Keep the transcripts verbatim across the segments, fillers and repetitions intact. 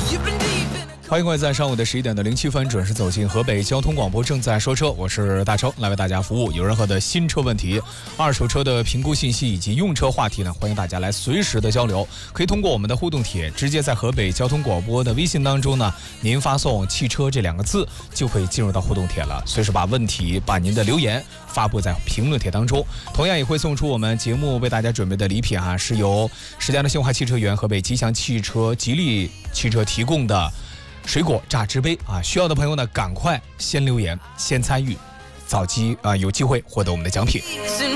欢迎各位在上午的十一点的零七分准时走进河北交通广播正在说车，我是大超，来为大家服务。有任何的新车问题、二手车的评估信息以及用车话题呢，欢迎大家来随时的交流。可以通过我们的互动帖，直接在河北交通广播的微信当中呢，您发送汽车这两个字，就可以进入到互动帖了。随时把问题、把您的留言发布在评论帖当中，同样也会送出我们节目为大家准备的礼品啊，是由石家庄新华汽车园、河北吉祥汽车、吉利汽车提供的水果榨汁杯啊，需要的朋友呢，赶快先留言，先参与，早机啊、呃、有机会获得我们的奖品。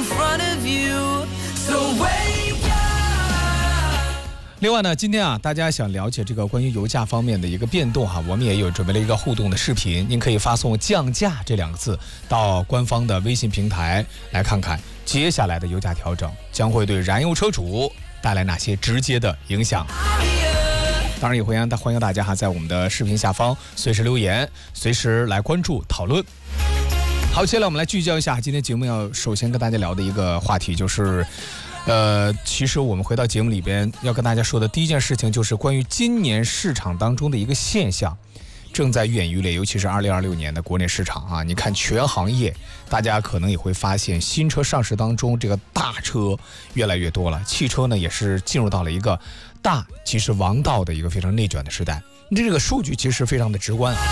另外呢，今天啊，大家想了解这个关于油价方面的一个变动哈、啊，我们也有准备了一个互动的视频，您可以发送"降价"这两个字到官方的微信平台来看看，接下来的油价调整将会对燃油车主带来哪些直接的影响。当然也欢迎大欢迎大家哈，在我们的视频下方随时留言，随时来关注讨论。好，接下来我们来聚焦一下今天节目要首先跟大家聊的一个话题，就是呃，其实我们回到节目里边要跟大家说的第一件事情，就是关于今年市场当中的一个现象，正在愈演愈烈，尤其是二零二六年的国内市场啊，你看全行业，大家可能也会发现，新车上市当中，这个大车越来越多了，汽车呢也是进入到了一个大其实王道的一个非常内卷的时代。这个数据其实非常的直观，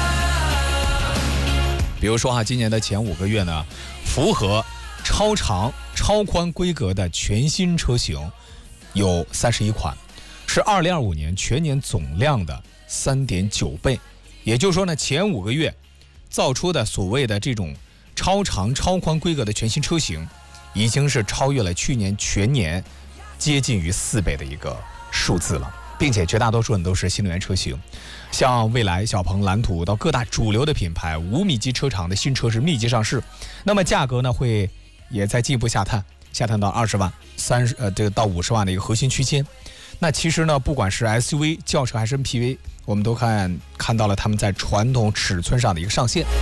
比如说哈，今年的前五个月呢，符合超长、超宽规格的全新车型有三十一款，是二零二五年全年总量的三点九倍。也就是说呢，前五个月造出的所谓的这种超长、超宽规格的全新车型，已经是超越了去年全年接近于四倍的一个数字了，并且绝大多数人都是新能源车型，像蔚来、小鹏、蓝图到各大主流的品牌，五米级车厂的新车是密集上市，那么价格呢会也在进一步下探，下探到二十万、三十呃这个到五十万的一个核心区间。那其实呢，不管是 S U V、轿车还是 M P V， 我们都看看到了他们在传统尺寸上的一个上限。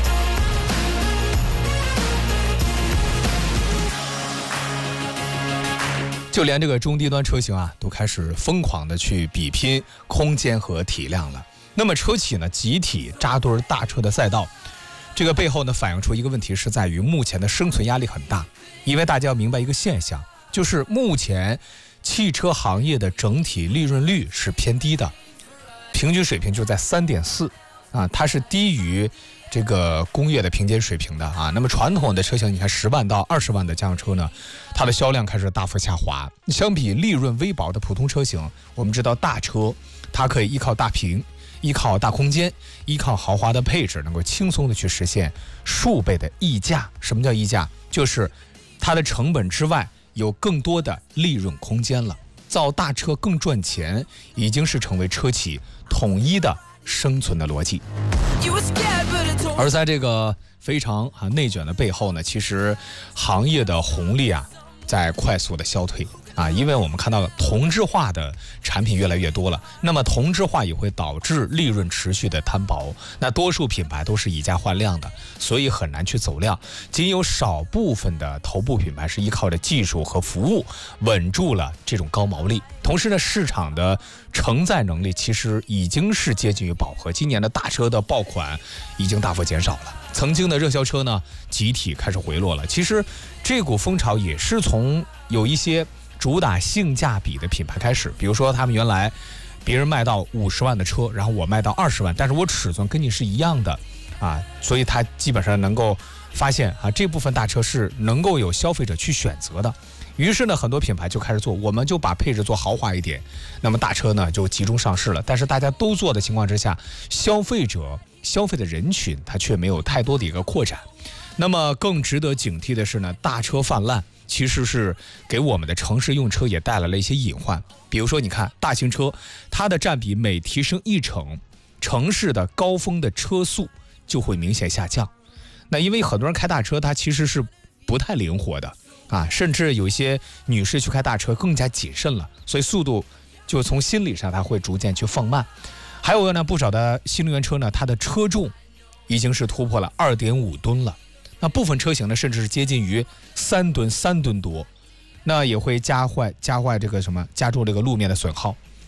就连这个中低端车型啊，都开始疯狂的去比拼空间和体量了。那么车企呢，集体扎堆大车的赛道，这个背后呢，反映出一个问题，是在于目前的生存压力很大。因为大家要明白一个现象，就是目前汽车行业的整体利润率是偏低的，平均水平就在 三点四 啊，它是低于这个工业的平均水平的啊。那么传统的车型，你看十万到二十万的家用车呢，它的销量开始大幅下滑。相比利润微薄的普通车型，我们知道大车它可以依靠大屏，依靠大空间，依靠豪华的配置，能够轻松的去实现数倍的溢价。什么叫溢价？就是它的成本之外有更多的利润空间了。造大车更赚钱，已经是成为车企统一的生存的逻辑。而在这个非常啊内卷的背后呢，其实行业的红利啊在快速的消退啊，因为我们看到了同质化的产品越来越多了，那么同质化也会导致利润持续的摊薄，那多数品牌都是以价换量的，所以很难去走量，仅有少部分的头部品牌是依靠着技术和服务稳住了这种高毛利。同时呢，市场的承载能力其实已经是接近于饱和，今年的大车的爆款已经大幅减少了，曾经的热销车呢集体开始回落了。其实这股风潮也是从有一些主打性价比的品牌开始，比如说他们原来别人卖到五十万的车，然后我卖到二十万，但是我尺寸跟你是一样的啊，所以他基本上能够发现啊，这部分大车是能够有消费者去选择的。于是呢，很多品牌就开始做，我们就把配置做豪华一点，那么大车呢就集中上市了。但是大家都做的情况之下，消费者消费的人群它却没有太多的一个扩展。那么更值得警惕的是呢，大车泛滥其实是给我们的城市用车也带来了一些隐患。比如说你看大型车，它的占比每提升一成，城市的高峰的车速就会明显下降。那因为很多人开大车它其实是不太灵活的啊，甚至有一些女士去开大车更加谨慎了，所以速度就从心理上它会逐渐去放慢。还有呢，不少的新能源车呢，它的车重已经是突破了 二点五吨了，那部分车型呢甚至是接近于三吨三吨多，那也会加坏加坏这个什么加重这个路面的损耗。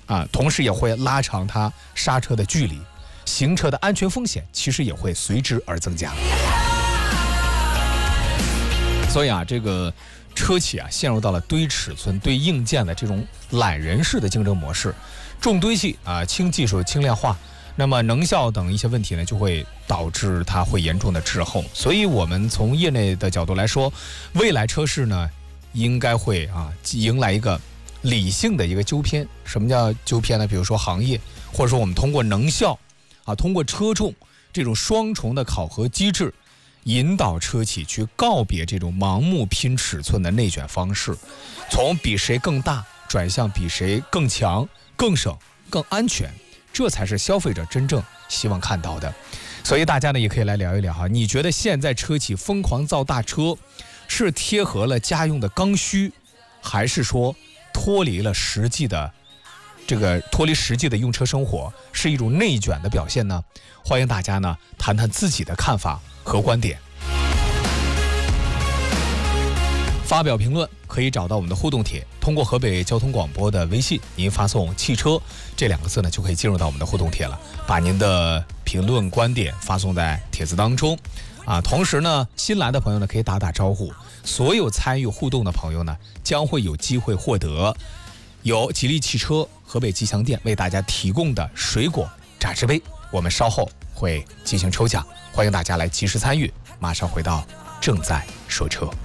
啊，同时也会拉长它刹车的距离，行车的安全风险其实也会随之而增加。所以啊，这个车企啊陷入到了堆尺寸、堆硬件的这种懒人式的竞争模式，重堆砌啊、轻技术、轻量化，那么能效等一些问题呢，就会导致它会严重的滞后。所以我们从业内的角度来说，未来车市呢，应该会啊迎来一个理性的一个纠偏。什么叫纠偏呢？比如说行业，或者说我们通过能效啊，通过车重这种双重的考核机制，引导车企去告别这种盲目拼尺寸的内卷方式，从比谁更大转向比谁更强、更省、更安全，这才是消费者真正希望看到的。所以大家呢也可以来聊一聊哈，你觉得现在车企疯狂造大车，是贴合了家用的刚需，还是说脱离了实际的这个脱离实际的用车生活，是一种内卷的表现呢？欢迎大家呢谈谈自己的看法和观点，发表评论可以找到我们的互动帖，通过河北交通广播的微信，您发送汽车这两个字呢，就可以进入到我们的互动帖了，把您的评论观点发送在帖子当中啊。同时呢，新来的朋友呢可以打打招呼，所有参与互动的朋友呢将会有机会获得由吉利汽车河北吉祥店为大家提供的水果榨汁杯，我们稍后会进行抽奖，欢迎大家来及时参与。马上回到正在说车。